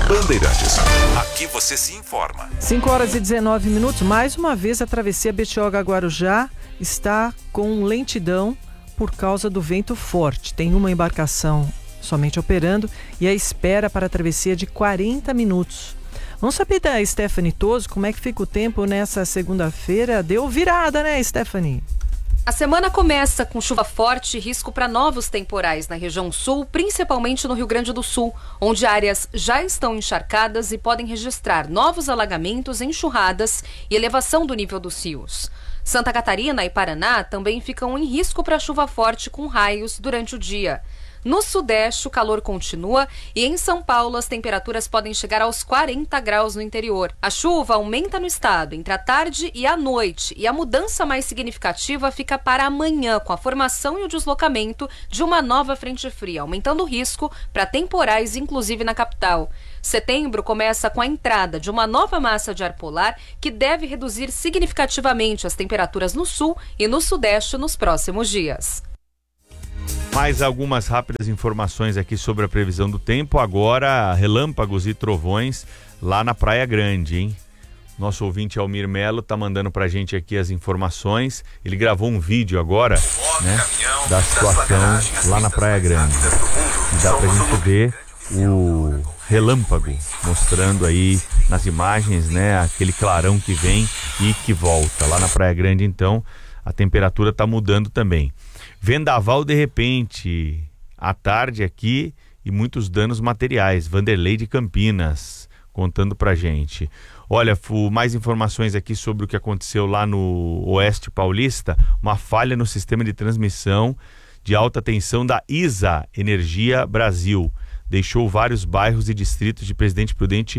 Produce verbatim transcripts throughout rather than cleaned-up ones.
Bandeirantes. Aqui você se informa. cinco horas e dezenove minutos. Mais uma vez a travessia Betioga-Guarujá está com lentidão por causa do vento forte. Tem uma embarcação somente operando e a espera para a travessia de quarenta minutos. Vamos saber da Stephanie Toso como é que fica o tempo nessa segunda-feira. Deu virada, né, Stephanie? A semana começa com chuva forte e risco para novos temporais na região sul, principalmente no Rio Grande do Sul, onde áreas já estão encharcadas e podem registrar novos alagamentos, enxurradas e elevação do nível dos rios. Santa Catarina e Paraná também ficam em risco para chuva forte com raios durante o dia. No Sudeste, o calor continua e em São Paulo as temperaturas podem chegar aos quarenta graus no interior. A chuva aumenta no estado entre a tarde e a noite e a mudança mais significativa fica para amanhã com a formação e o deslocamento de uma nova frente fria, aumentando o risco para temporais, inclusive na capital. Setembro começa com a entrada de uma nova massa de ar polar que deve reduzir significativamente as temperaturas no sul e no sudeste nos próximos dias. Mais algumas rápidas informações aqui sobre a previsão do tempo. Agora, relâmpagos e trovões lá na Praia Grande, hein? Nosso ouvinte Almir Melo tá mandando pra gente aqui as informações. Ele gravou um vídeo agora, né, da situação lá na Praia Grande. E dá pra gente ver o relâmpago mostrando aí nas imagens, né, aquele clarão que vem e que volta. Lá na Praia Grande, então, a temperatura tá mudando também. Vendaval de repente, à tarde aqui e muitos danos materiais. Vanderlei de Campinas contando pra gente. Olha, mais informações aqui sobre o que aconteceu lá no Oeste Paulista. Uma falha no sistema de transmissão de alta tensão da I S A Energia Brasil. Deixou vários bairros e distritos de Presidente Prudente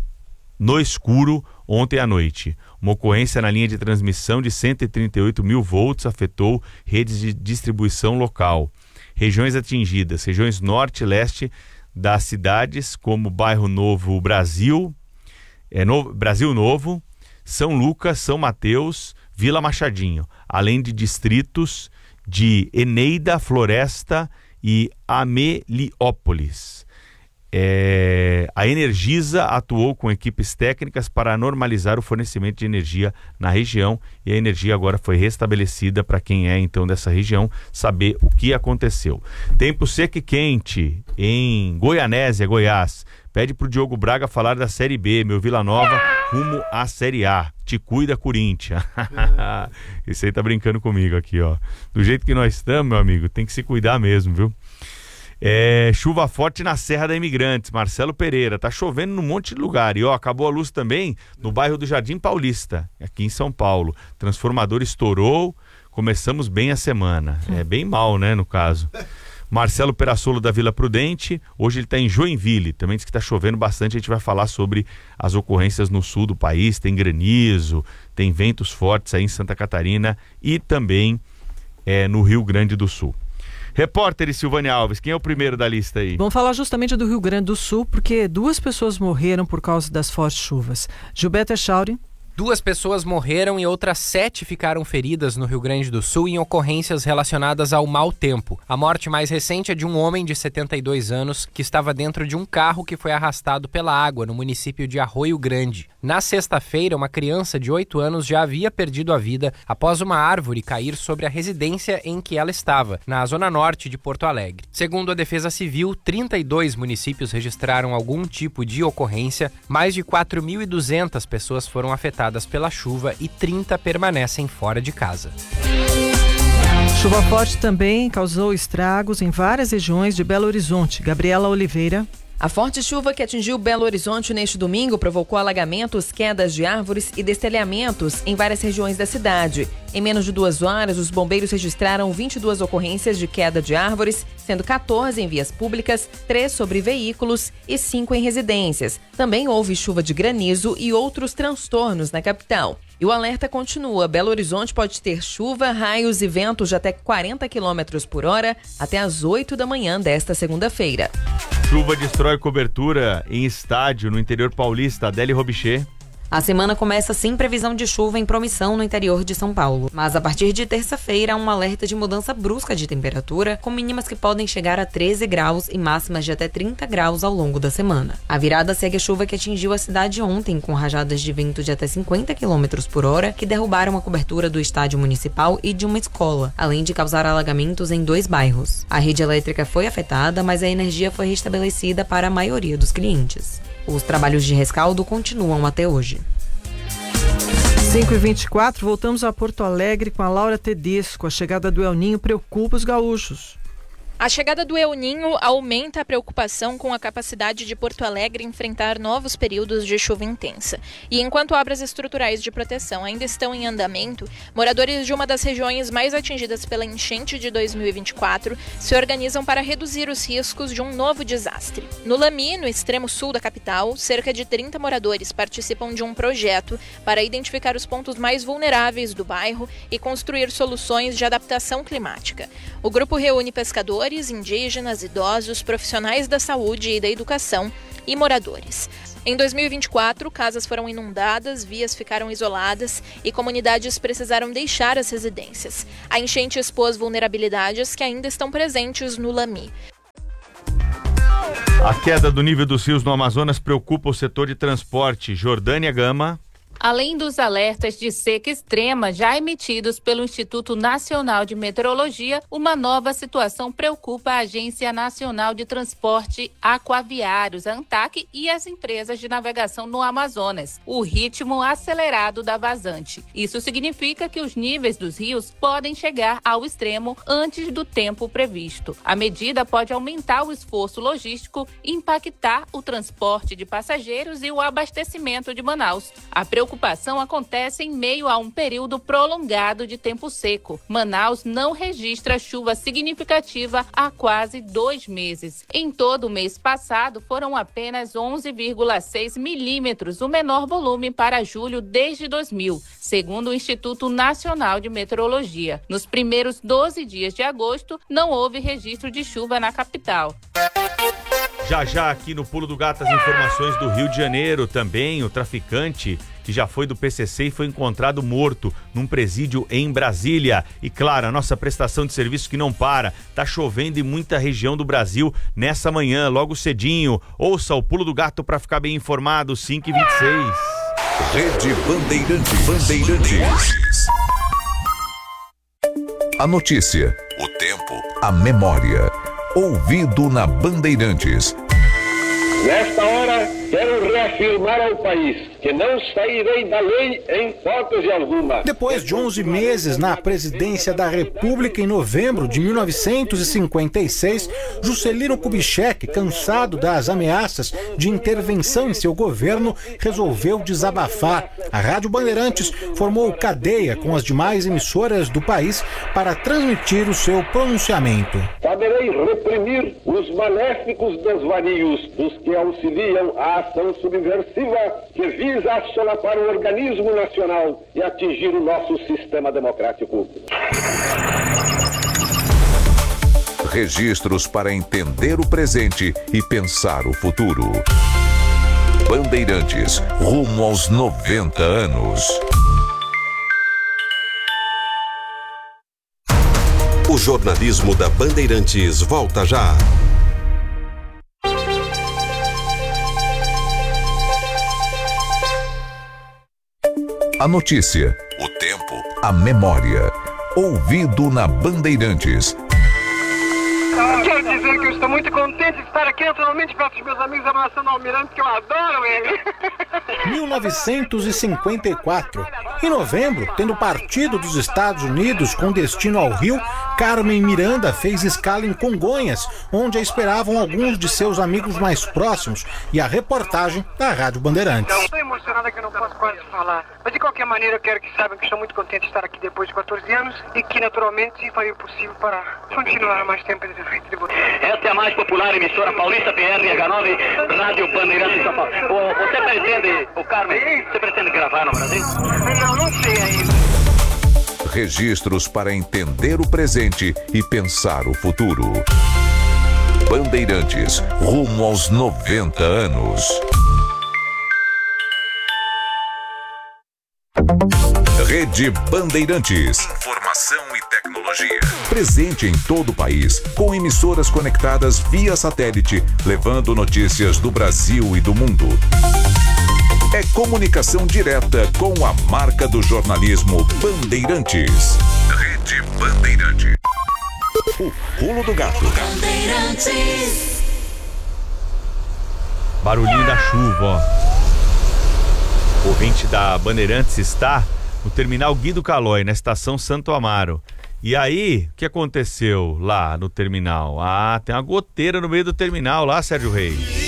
no escuro ontem à noite. Uma ocorrência na linha de transmissão de cento e trinta e oito mil volts afetou redes de distribuição local. Regiões atingidas, regiões norte e leste das cidades, como Bairro Novo Brasil, é, Novo, Brasil Novo, São Lucas, São Mateus, Vila Machadinho, além de distritos de Eneida, Floresta e Ameliópolis. É, a Energisa atuou com equipes técnicas para normalizar o fornecimento de energia na região e a energia agora foi restabelecida para quem é então dessa região saber o que aconteceu. Tempo seco e quente em Goianésia, Goiás. Pede pro Diogo Braga falar da Série B, meu Vila Nova rumo à Série A. Te cuida, Corinthians. Esse aí tá brincando comigo aqui, ó. Do jeito que nós estamos, meu amigo, tem que se cuidar mesmo, viu? É, chuva forte na Serra da Imigrantes, Marcelo Pereira, tá chovendo num monte de lugar e ó, acabou a luz também no bairro do Jardim Paulista, aqui em São Paulo. Transformador estourou, começamos bem a semana, é bem mal, né, no caso. Marcelo Perassolo da Vila Prudente, hoje ele está em Joinville, também diz que está chovendo bastante, a gente vai falar sobre as ocorrências no sul do país, tem granizo, tem ventos fortes aí em Santa Catarina e também é, no Rio Grande do Sul. Repórter Silvânia Alves, quem é o primeiro da lista aí? Vamos falar justamente do Rio Grande do Sul, porque duas pessoas morreram por causa das fortes chuvas. Gilberto Echauri. Duas pessoas morreram e outras sete ficaram feridas no Rio Grande do Sul em ocorrências relacionadas ao mau tempo. A morte mais recente é de um homem de setenta e dois anos que estava dentro de um carro que foi arrastado pela água no município de Arroio Grande. Na sexta-feira, uma criança de oito anos já havia perdido a vida após uma árvore cair sobre a residência em que ela estava, na zona norte de Porto Alegre. Segundo a Defesa Civil, trinta e dois municípios registraram algum tipo de ocorrência, mais de quatro mil e duzentas pessoas foram afetadas pela chuva e trinta permanecem fora de casa. Chuva forte também causou estragos em várias regiões de Belo Horizonte. Gabriela Oliveira. A forte chuva que atingiu Belo Horizonte neste domingo provocou alagamentos, quedas de árvores e destelhamentos em várias regiões da cidade. Em menos de duas horas, os bombeiros registraram vinte e duas ocorrências de queda de árvores, sendo quatorze em vias públicas, três sobre veículos e cinco em residências. Também houve chuva de granizo e outros transtornos na capital. E o alerta continua. Belo Horizonte pode ter chuva, raios e ventos de até quarenta quilômetros por hora até às oito da manhã desta segunda-feira. Chuva destrói cobertura em estádio no interior paulista. Adélie Robichê. A semana começa sem previsão de chuva em Promissão, no interior de São Paulo. Mas a partir de terça-feira, há um alerta de mudança brusca de temperatura, com mínimas que podem chegar a treze graus e máximas de até trinta graus ao longo da semana. A virada segue a chuva que atingiu a cidade ontem, com rajadas de vento de até cinquenta quilômetros por hora, que derrubaram a cobertura do estádio municipal e de uma escola, além de causar alagamentos em dois bairros. A rede elétrica foi afetada, mas a energia foi restabelecida para a maioria dos clientes. Os trabalhos de rescaldo continuam até hoje. cinco e vinte e quatro, voltamos a Porto Alegre com a Laura Tedesco. A chegada do El Ninho preocupa os gaúchos. A chegada do El Ninho aumenta a preocupação com a capacidade de Porto Alegre enfrentar novos períodos de chuva intensa. E enquanto obras estruturais de proteção ainda estão em andamento, moradores de uma das regiões mais atingidas pela enchente de dois mil e vinte e quatro se organizam para reduzir os riscos de um novo desastre. No Lamy, no extremo sul da capital, cerca de trinta moradores participam de um projeto para identificar os pontos mais vulneráveis do bairro e construir soluções de adaptação climática. O grupo reúne pescadores, indígenas, idosos, profissionais da saúde e da educação e moradores. Em dois mil e vinte e quatro, casas foram inundadas, vias ficaram isoladas e comunidades precisaram deixar as residências. A enchente expôs vulnerabilidades que ainda estão presentes no Lamy. A queda do nível dos rios no Amazonas preocupa o setor de transporte. Jordânia Gama. Além dos alertas de seca extrema já emitidos pelo Instituto Nacional de Meteorologia, uma nova situação preocupa a Agência Nacional de Transporte Aquaviários, a ANTAQ, e as empresas de navegação no Amazonas: o ritmo acelerado da vazante. Isso significa que os níveis dos rios podem chegar ao extremo antes do tempo previsto. A medida pode aumentar o esforço logístico, impactar o transporte de passageiros e o abastecimento de Manaus. A preocupação A preocupação acontece em meio a um período prolongado de tempo seco. Manaus não registra chuva significativa há quase dois meses. Em todo o mês passado, foram apenas onze vírgula seis milímetros, o menor volume para julho desde dois mil, segundo o Instituto Nacional de Meteorologia. Nos primeiros doze dias de agosto, não houve registro de chuva na capital. Já já aqui no Pulo do Gato as informações do Rio de Janeiro também. O traficante que já foi do P C C e foi encontrado morto num presídio em Brasília. E claro, a nossa prestação de serviço que não para. Tá chovendo em muita região do Brasil nessa manhã, logo cedinho. Ouça o Pulo do Gato para ficar bem informado, cinco e vinte e seis. Rede Bandeirantes. Bandeirantes. A notícia, o tempo, a memória. Ouvido na Bandeirantes. Nesta hora, quero reafirmar ao país que não sairei da lei em hipótese alguma. Depois de onze meses na presidência da República, em novembro de mil novecentos e cinquenta e seis, Juscelino Kubitschek, cansado das ameaças de intervenção em seu governo, resolveu desabafar. A Rádio Bandeirantes formou cadeia com as demais emissoras do país para transmitir o seu pronunciamento. Saberei reprimir os maléficos desvarios dos que auxiliam a ação subversiva que visa solapar o organismo nacional e atingir o nosso sistema democrático. Registros para entender o presente e pensar o futuro. Bandeirantes, rumo aos noventa anos. O jornalismo da Bandeirantes volta já. A notícia, o tempo, a memória. Ouvido na Bandeirantes. Quero dizer que eu estou muito contente de estar aqui naturalmente perto dos meus amigos abraçando o Almirante, que eu adoro ele. mil novecentos e cinquenta e quatro. Em novembro, tendo partido dos Estados Unidos com destino ao Rio, Carmen Miranda fez escala em Congonhas, onde a esperavam alguns de seus amigos mais próximos, e a reportagem da Rádio Bandeirantes. Estou emocionada que eu não posso quase falar. Mas de qualquer maneira eu quero que saibam que estou muito contente de estar aqui depois de quatorze anos e que naturalmente farei o possível para continuar mais tempo de frente de vocês. Esta é a mais popular emissora paulista, P R H nove, Rádio Bandeirantes São Paulo. O, você pretende, o Carmen, você pretende gravar no Brasil? Não, não sei ainda. Registros para entender o presente e pensar o futuro. Bandeirantes, rumo aos noventa anos. Rede Bandeirantes. Informação e tecnologia. Presente em todo o país, com emissoras conectadas via satélite, levando notícias do Brasil e do mundo. É comunicação direta com a marca do jornalismo Bandeirantes. Rede Bandeirantes. O pulo do gato. Bandeirantes. Barulhinho da chuva, ó. O ouvinte da Bandeirantes está no terminal Guido Calói, na estação Santo Amaro. E aí, o que aconteceu lá no terminal? Ah, tem uma goteira no meio do terminal lá, Sérgio Reis.